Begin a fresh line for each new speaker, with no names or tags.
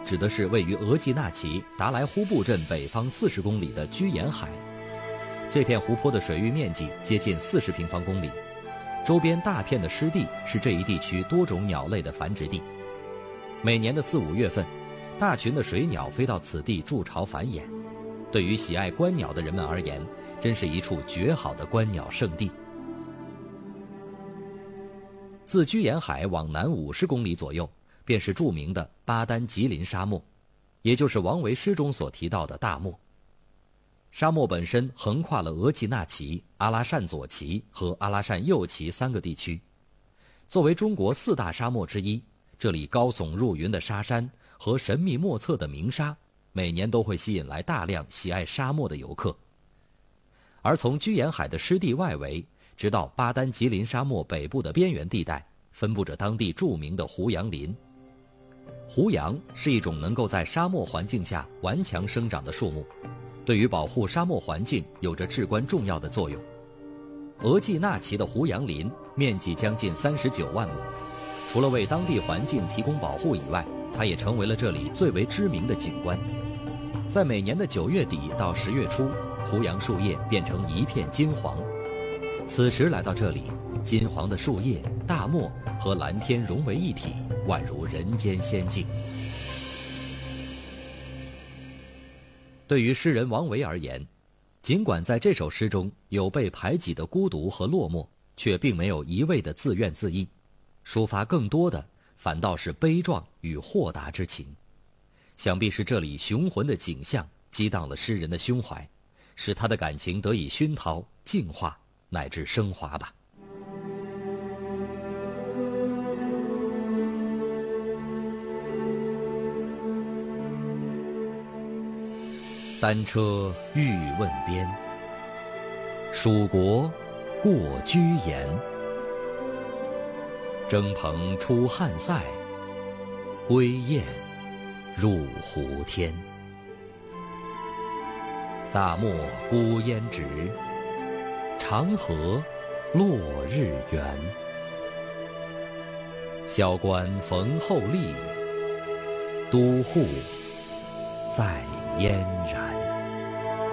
指的是位于额济纳旗达莱忽布镇北方40公里的居延海。这片湖泊的水域面积接近40平方公里，周边大片的湿地是这一地区多种鸟类的繁殖地。每年的4、5月份，大群的水鸟飞到此地筑巢繁衍。对于喜爱观鸟的人们而言，真是一处绝好的观鸟圣地。自居延海往南50公里左右，便是著名的巴丹吉林沙漠，也就是王维诗中所提到的大漠。沙漠本身横跨了额济纳旗、阿拉善左旗和阿拉善右旗3个地区。作为中国4大沙漠之一，这里高耸入云的沙山和神秘莫测的鸣沙，每年都会吸引来大量喜爱沙漠的游客。而从居延海的湿地外围，直到巴丹吉林沙漠北部的边缘地带，分布着当地著名的胡杨林。胡杨是一种能够在沙漠环境下顽强生长的树木，对于保护沙漠环境有着至关重要的作用。额济纳旗的胡杨林面积将近39万亩，除了为当地环境提供保护以外，它也成为了这里最为知名的景观。在每年的9月底到10月初，胡杨树叶变成一片金黄。此时来到这里，金黄的树叶、大漠和蓝天融为一体，宛如人间仙境。对于诗人王维而言，尽管在这首诗中有被排挤的孤独和落寞，却并没有一味的自怨自艾，抒发更多的反倒是悲壮与豁达之情。想必是这里雄浑的景象激荡了诗人的胸怀，使他的感情得以熏陶、净化乃至升华吧。单车欲问边，蜀国过居延。征蓬出汉塞，归雁入胡天。大漠孤烟直，长河落日圆。萧关逢候吏，都护在燕然。